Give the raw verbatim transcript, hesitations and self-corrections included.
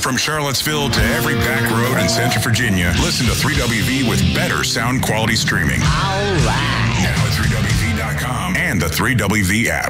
From Charlottesville to every back road in Central Virginia, listen to three W V with better sound quality streaming. All right. Now at three W V dot com and the three W V app.